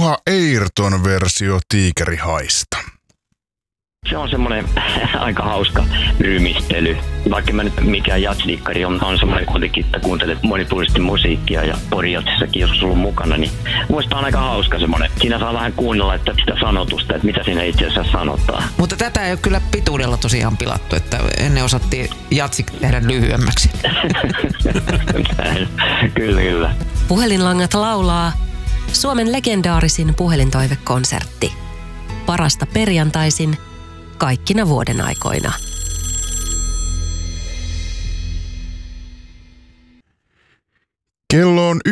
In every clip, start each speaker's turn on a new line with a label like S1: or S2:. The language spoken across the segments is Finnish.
S1: Juha Ayrton versio Tiikerihaista.
S2: Se on semmoinen aika hauska rymistely. Vaikka mä nyt mikään jazzdikkari on semmoinen kuitenkin, että kuuntelet monipuolisesti musiikkia ja Pori-jazzissakin joskus ollut mukana, niin muista on aika hauska semmoinen. Siinä saa vähän kuunnella että sitä sanotusta, että mitä siinä itse asiassa sanotaan.
S3: Mutta tätä ei ole kyllä pituudella tosiaan pilattu, että ennen osattiin jatsi tehdä lyhyemmäksi.
S2: Kyllä.
S4: Puhelinlangat laulaa Suomen legendaarisin puhelintoivekonsertti. Parasta perjantaisin kaikkina vuoden aikoina.
S1: Kello on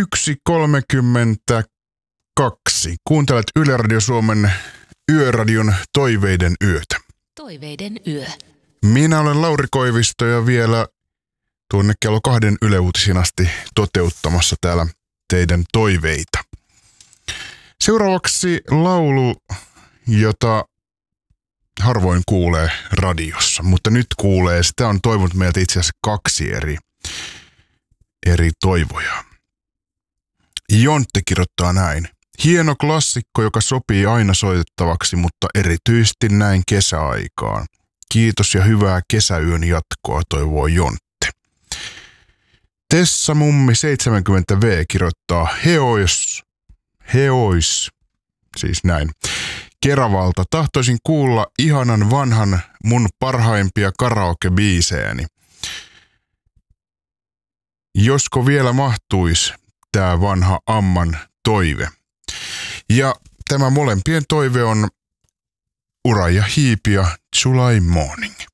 S1: 1.32. Kuuntelet Yle Radio Suomen Yöradion Toiveiden yötä.
S4: Toiveiden yö.
S1: Minä olen Lauri Koivisto ja vielä tuonne kello 2 Yle Uutisiin asti toteuttamassa täällä teidän toiveita. Seuraavaksi laulu, jota harvoin kuulee radiossa, mutta nyt kuulee. Sitä on toivonut meiltä itse asiassa 2 eri toivojaa. Jontte kirjoittaa näin. Hieno klassikko, joka sopii aina soitettavaksi, mutta erityisesti näin kesäaikaan. Kiitos ja hyvää kesäyön jatkoa, toivoo Jontte. Tessa Mummi 70V kirjoittaa Heois, siis näin. Keravalta. Tahtoisin kuulla ihanan vanhan mun parhaimpia karaoke-biisejäni. Josko vielä mahtuisi tää vanha Amman toive. Ja tämä molempien toive on Uraja Heep ja July Morning.